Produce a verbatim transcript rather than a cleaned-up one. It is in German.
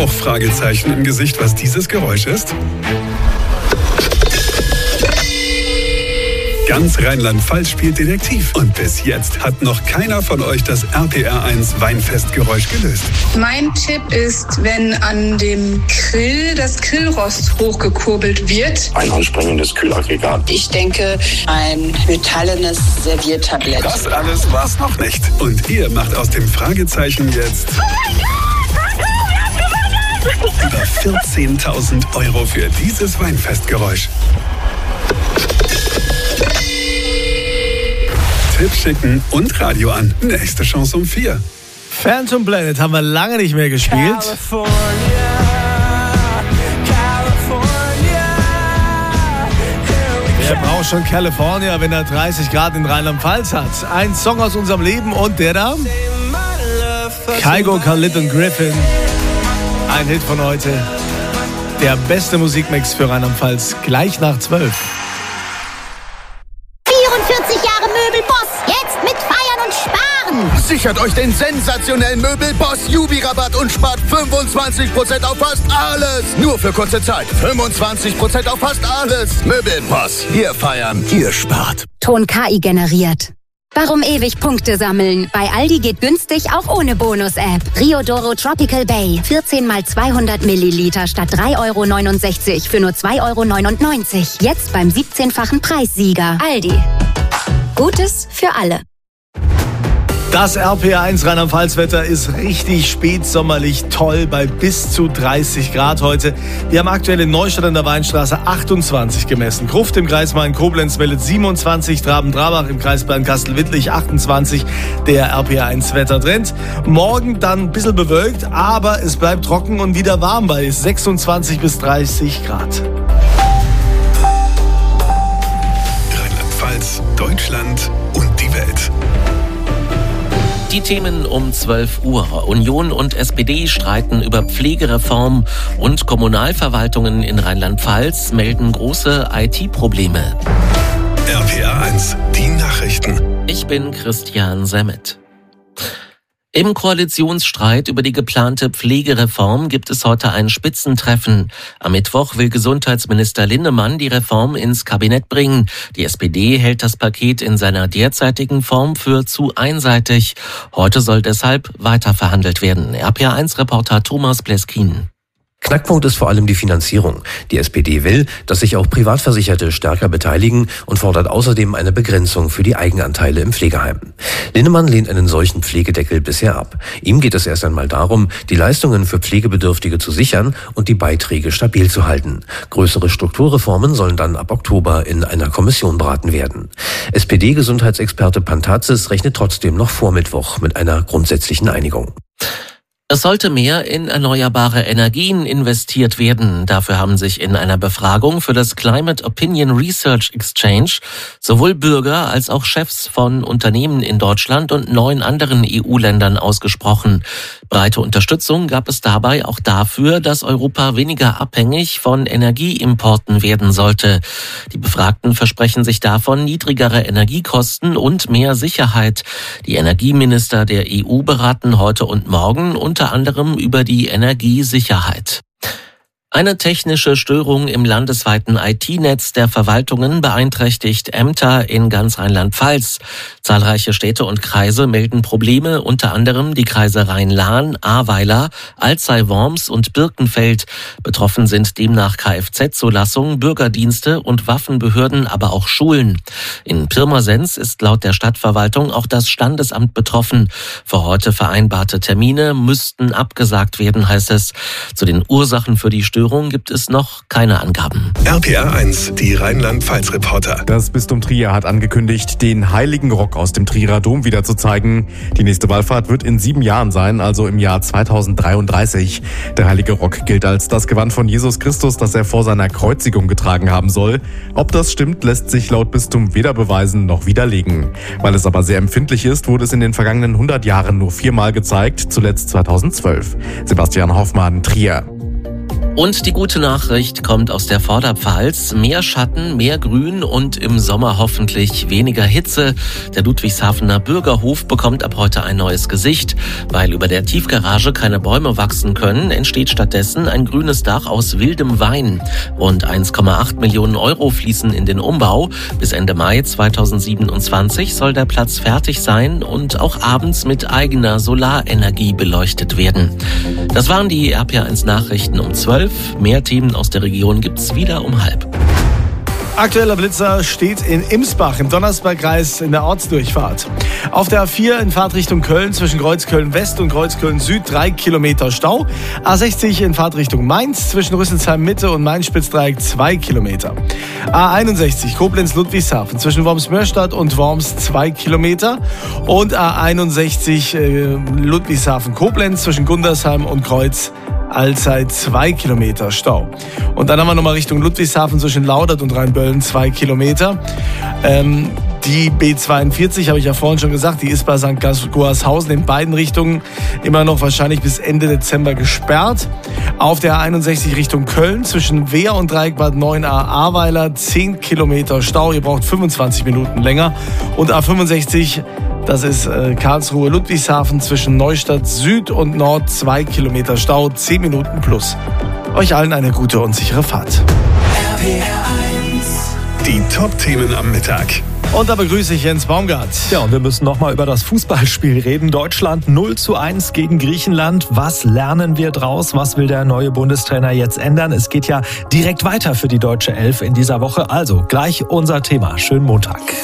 Auch Fragezeichen im Gesicht, was dieses Geräusch ist? Ganz Rheinland-Pfalz spielt Detektiv. Und bis jetzt hat noch keiner von euch das R P R eins Weinfestgeräusch gelöst. Mein Tipp ist, wenn an dem Grill das Grillrost hochgekurbelt wird. Ein anspringendes Kühlaggregat. Ich denke, ein metallenes Serviertablett. Das alles war's noch nicht. Und ihr macht aus dem Fragezeichen jetzt über vierzehntausend Euro für dieses Weinfestgeräusch. Tipp schicken und Radio an. Nächste Chance um vier. Phantom Planet haben wir lange nicht mehr gespielt. California, California, Wer braucht schon California, wenn er dreißig Grad in Rheinland-Pfalz hat? Ein Song aus unserem Leben und der da? Kygo, Khalid und Griffin. Ein Hit von heute. Der beste Musikmix für Rheinland-Pfalz. Gleich nach zwölf. vierundvierzig Jahre Möbelboss. Jetzt mit Feiern und Sparen. Sichert euch den sensationellen Möbelboss Jubi-Rabatt und spart fünfundzwanzig Prozent auf fast alles. Nur für kurze Zeit. fünfundzwanzig Prozent auf fast alles. Möbelboss. Wir feiern, ihr spart. Ton K I generiert. Warum ewig Punkte sammeln? Bei Aldi geht günstig auch ohne Bonus-App. Riodoro Tropical Bay. vierzehn mal zweihundert Milliliter statt drei Euro neunundsechzig für nur zwei Euro neunundneunzig. Jetzt beim siebzehnfachen Preissieger. Aldi. Gutes für alle. Das R P R eins Rheinland-Pfalz-Wetter ist richtig spätsommerlich toll bei bis zu dreißig Grad heute. Wir haben aktuell in Neustadt an der Weinstraße achtundzwanzig gemessen. Gruft im Kreis Main-Koblenz meldet siebenundzwanzig, Traben-Trabach im Kreis Bernkastel-Wittlich achtundzwanzig. Der R P R eins Wettertrend. Morgen dann ein bisschen bewölkt, aber es bleibt trocken und wieder warm bei sechsundzwanzig bis dreißig Grad. Rheinland-Pfalz, Deutschland und die Welt. Die Themen um zwölf Uhr. Union und S P D streiten über Pflegereform und Kommunalverwaltungen in Rheinland-Pfalz melden große I T-Probleme. R P R eins, die Nachrichten. Ich bin Christian Semmet. Im Koalitionsstreit über die geplante Pflegereform gibt es heute ein Spitzentreffen. Am Mittwoch will Gesundheitsminister Linnemann die Reform ins Kabinett bringen. Die S P D hält das Paket in seiner derzeitigen Form für zu einseitig. Heute soll deshalb weiter verhandelt werden. R P R eins Reporter Thomas Bleskin. Knackpunkt ist vor allem die Finanzierung. Die S P D will, dass sich auch Privatversicherte stärker beteiligen und fordert außerdem eine Begrenzung für die Eigenanteile im Pflegeheim. Linnemann lehnt einen solchen Pflegedeckel bisher ab. Ihm geht es erst einmal darum, die Leistungen für Pflegebedürftige zu sichern und die Beiträge stabil zu halten. Größere Strukturreformen sollen dann ab Oktober in einer Kommission beraten werden. S P D-Gesundheitsexperte Pantazis rechnet trotzdem noch vor Mittwoch mit einer grundsätzlichen Einigung. Es sollte mehr in erneuerbare Energien investiert werden. Dafür haben sich in einer Befragung für das Climate Opinion Research Exchange sowohl Bürger als auch Chefs von Unternehmen in Deutschland und neun anderen E U-Ländern ausgesprochen. Breite Unterstützung gab es dabei auch dafür, dass Europa weniger abhängig von Energieimporten werden sollte. Die Befragten versprechen sich davon niedrigere Energiekosten und mehr Sicherheit. Die Energieminister der E U beraten heute und morgen und unter anderem über die Energiesicherheit. Eine technische Störung im landesweiten I T-Netz der Verwaltungen beeinträchtigt Ämter in ganz Rheinland-Pfalz. Zahlreiche Städte und Kreise melden Probleme, unter anderem die Kreise Rhein-Lahn, Ahrweiler, Alzey-Worms und Birkenfeld. Betroffen sind demnach Kfz-Zulassung, Bürgerdienste und Waffenbehörden, aber auch Schulen. In Pirmasens ist laut der Stadtverwaltung auch das Standesamt betroffen. Für heute vereinbarte Termine müssten abgesagt werden, heißt es. Zu den Ursachen für die Störung gibt es noch keine Angaben. R P R eins, die Rheinland-Pfalz-Reporter. Das Bistum Trier hat angekündigt, den Heiligen Rock aus dem Trierer Dom wieder zu zeigen. Die nächste Wallfahrt wird in sieben Jahren sein, also im Jahr zweitausenddreiunddreißig. Der Heilige Rock gilt als das Gewand von Jesus Christus, das er vor seiner Kreuzigung getragen haben soll. Ob das stimmt, lässt sich laut Bistum weder beweisen noch widerlegen. Weil es aber sehr empfindlich ist, wurde es in den vergangenen hundert Jahren nur viermal gezeigt, zuletzt zweitausendzwölf. Sebastian Hoffmann, Trier. Und die gute Nachricht kommt aus der Vorderpfalz. Mehr Schatten, mehr Grün und im Sommer hoffentlich weniger Hitze. Der Ludwigshafener Bürgerhof bekommt ab heute ein neues Gesicht. Weil über der Tiefgarage keine Bäume wachsen können, entsteht stattdessen ein grünes Dach aus wildem Wein. Rund eins Komma acht Millionen Euro fließen in den Umbau. Bis Ende Mai zweitausendsiebenundzwanzig soll der Platz fertig sein und auch abends mit eigener Solarenergie beleuchtet werden. Das waren die R P A eins Nachrichten um zwölf. Mehr Themen aus der Region gibt's wieder um halb. Aktueller Blitzer steht in Imsbach im Donnersbergkreis in der Ortsdurchfahrt. Auf der A vier in Fahrtrichtung Köln zwischen Kreuzköln West und Kreuzköln Süd drei Kilometer Stau. A sechzig in Fahrtrichtung Mainz zwischen Rüsselsheim Mitte und Main-Spitzdreieck zwei Kilometer. A einundsechzig Koblenz-Ludwigshafen zwischen Worms-Mörstadt und Worms zwei Kilometer. Und A einundsechzig äh, Ludwigshafen-Koblenz zwischen Gundersheim und Kreuz allzeit zwei Kilometer Stau. Und dann haben wir nochmal Richtung Ludwigshafen zwischen Laudert und Rheinböllen zwei Kilometer. Ähm, die B zweiundvierzig, habe ich ja vorhin schon gesagt, die ist bei Sankt Goarshausen in beiden Richtungen immer noch wahrscheinlich bis Ende Dezember gesperrt. Auf der A einundsechzig Richtung Köln zwischen Wehr und Dreieck Bad neun A Ahrweiler zehn Kilometer Stau. Ihr braucht fünfundzwanzig Minuten länger. Und A fünfundsechzig, das ist äh, Karlsruhe-Ludwigshafen zwischen Neustadt Süd und Nord zwei Kilometer Stau, zehn Minuten plus. Euch allen eine gute und sichere Fahrt. R P R eins. Die Top-Themen am Mittag. Und da begrüße ich Jens Baumgart. Ja, und wir müssen nochmal über das Fußballspiel reden. Deutschland null zu eins gegen Griechenland. Was lernen wir draus? Was will der neue Bundestrainer jetzt ändern? Es geht ja direkt weiter für die deutsche Elf in dieser Woche. Also gleich unser Thema. Schönen Montag.